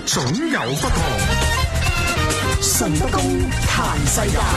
總有不同。順德公彈世界。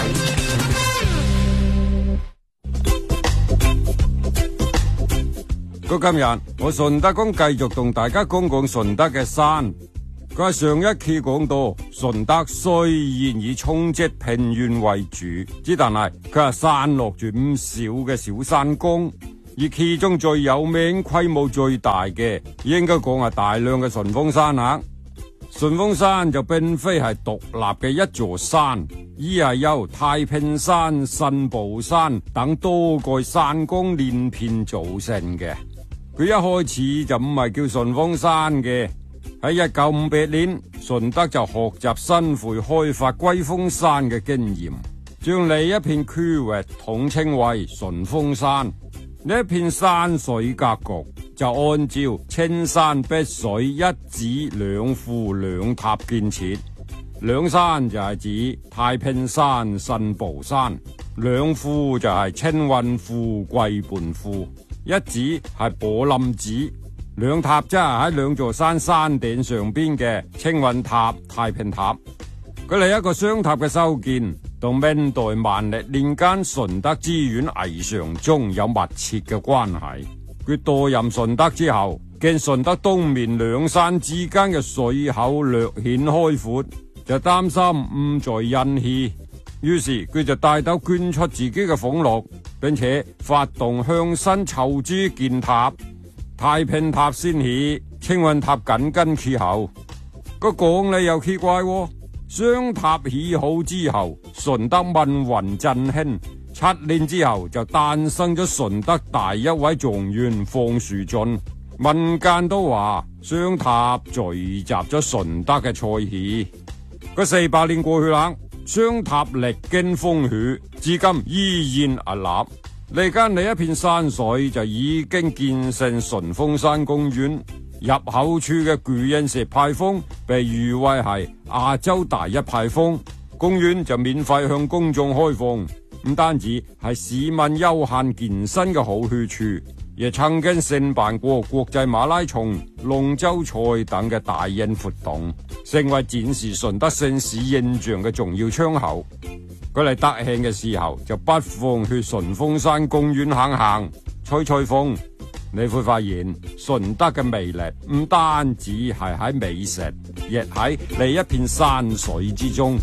今日我順德公繼續同大家講講順德嘅山。佢話上一期講到順德雖然以沖積平原為主，之但係佢話散落住唔少嘅小山崗，而其中最有名、規模最大嘅，應該講係大量嘅順峰山啊。順峰山就並非係獨立嘅一座山，而係由太平山、新寶山等多個山崗連片組成嘅。佢一開始就唔係叫順峰山嘅。喺1958年，順德就學習新會開發龜峰山嘅經驗，將呢一片區域統稱為順峰山。呢一片山水格局就按照青山碧水一寺兩庫兩塔建設。兩山就係指太平山、新寶山，兩庫就係青雲庫、龜畔庫，一寺係寶林寺。兩塔即係喺兩座山山頂上邊嘅青雲塔、太平塔。佢係一個雙塔嘅修建，同明代萬曆年間順德知縣魏常忠有密切嘅關係。佢墮任順德之後，見順德東面兩山之間嘅水口略顯開闊，就擔心唔再因氣，於是佢就大膽捐出自己嘅俸祿，並且發動鄉紳籌資建塔。太平塔先起，青雲塔緊跟其後。個講理又奇怪喎，雙塔起好之後，順德民運振興，7年之後就誕生咗順德第一位狀元方樹俊。民間都話雙塔聚集咗順德嘅菜氣。個400年過去啦，雙塔歷經風雨，至今依然屹立。嚟間呢一片山水就已經建成順峰山公園，入口處嘅巨型石牌坊被譽為係亞洲第一牌坊。公園就免費向公眾開放，唔單止係市民休閒健身嘅好去處，亦曾經承辦過國際馬拉松、龍舟賽等嘅大型活動，成為展示順德城市形象嘅重要窗口。佢嚟德慶嘅時候，就不妨去順峰山公園行行、吹吹風。你會發現順德嘅魅力唔單止係喺美食，亦喺呢一片山水之中。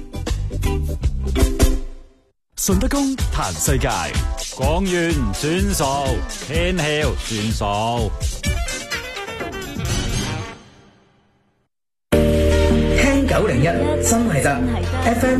順德公彈世界，講完唔算數，天曉算數。 聽901真係得 FM。